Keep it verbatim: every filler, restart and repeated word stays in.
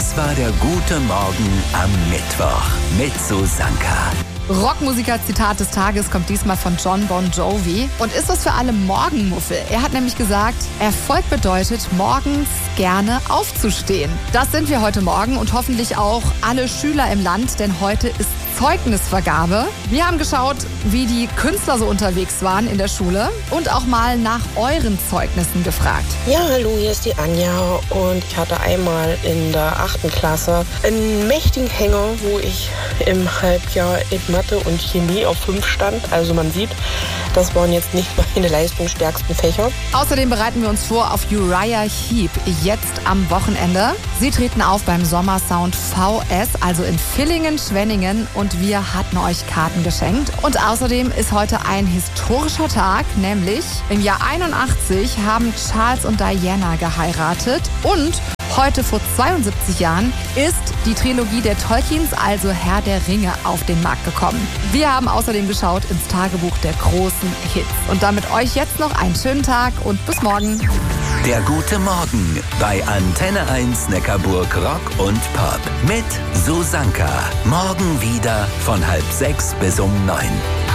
Das war der gute Morgen am Mittwoch mit Susanka. Rockmusiker-Zitat des Tages kommt diesmal von John Bon Jovi und ist was für alle Morgenmuffel. Er hat nämlich gesagt, Erfolg bedeutet, morgens gerne aufzustehen. Das sind wir heute Morgen und hoffentlich auch alle Schüler im Land, denn heute ist Zeugnisvergabe. Wir haben geschaut, wie die Künstler so unterwegs waren in der Schule und auch mal nach euren Zeugnissen gefragt. Ja, hallo, hier ist die Anja und ich hatte einmal in der achten Klasse einen mächtigen Hänger, wo ich im Halbjahr in Mathe und Chemie auf fünf stand. Also man sieht, das waren jetzt nicht meine leistungsstärksten Fächer. Außerdem bereiten wir uns vor auf Uriah Heep jetzt am Wochenende. Sie treten auf beim Sommersound V S, also in Villingen-Schwenningen, und wir hatten euch Karten geschenkt. Und außerdem ist heute ein historischer Tag, nämlich im Jahr einundachtzig haben Charles und Diana geheiratet und heute vor zweiundsiebzig Jahren ist die Trilogie der Tolkiens, also Herr der Ringe, auf den Markt gekommen. Wir haben außerdem geschaut ins Tagebuch der großen Hits. Und damit euch jetzt noch einen schönen Tag und bis morgen. Der gute Morgen bei Antenne eins Neckarburg Rock und Pop mit Susanka. Morgen wieder von halb sechs bis um neun.